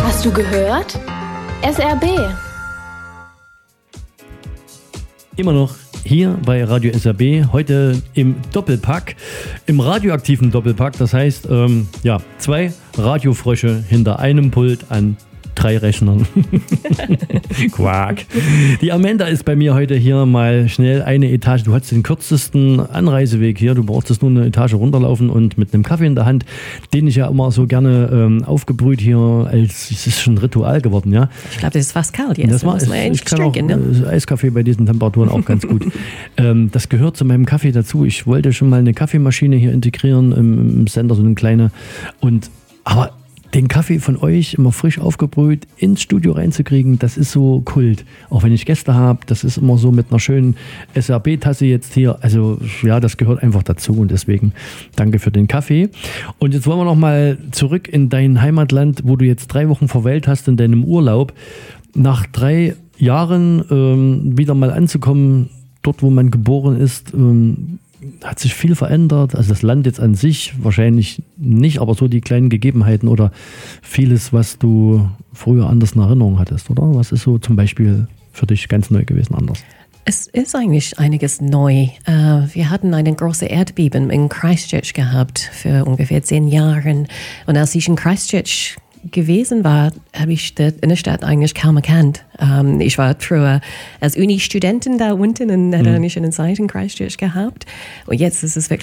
Hast du gehört? SRB. Immer noch hier bei Radio SRB, heute im Doppelpack, im radioaktiven Doppelpack. Das heißt, 2 Radiofrösche hinter einem Pult an 3 Rechnern. Quark. Die Amanda ist bei mir heute hier mal schnell eine Etage. Du hattest den kürzesten Anreiseweg hier. Du brauchtest nur eine Etage runterlaufen und mit einem Kaffee in der Hand, den ich ja immer so gerne aufgebrüht hier, es ist schon ein Ritual geworden, ja. Ich glaube, das ist fast kalt jetzt. Ich kann auch Eiskaffee bei diesen Temperaturen auch ganz gut. Das gehört zu meinem Kaffee dazu. Ich wollte schon mal eine Kaffeemaschine hier integrieren im Sender, so eine kleine. Aber den Kaffee von euch immer frisch aufgebrüht ins Studio reinzukriegen, das ist so Kult. Auch wenn ich Gäste habe, das ist immer so mit einer schönen SRB-Tasse jetzt hier. Also ja, das gehört einfach dazu und deswegen danke für den Kaffee. Und jetzt wollen wir nochmal zurück in dein Heimatland, wo du jetzt 3 Wochen verweilt hast in deinem Urlaub. Nach 3 Jahren wieder mal anzukommen, dort wo man geboren ist, hat sich viel verändert, also das Land jetzt an sich wahrscheinlich nicht, aber so die kleinen Gegebenheiten oder vieles, was du früher anders in Erinnerung hattest, oder? Was ist so zum Beispiel für dich ganz neu gewesen anders? Es ist eigentlich einiges neu. Wir hatten einen großen Erdbeben in Christchurch gehabt für ungefähr 10 Jahre. Und als ich in Christchurch gewesen war, habe ich in der Stadt eigentlich kaum erkannt. Ich war früher als Uni-Studentin da unten und hatte eine schöne Zeit in Christchurch gehabt. Und jetzt ist es wirklich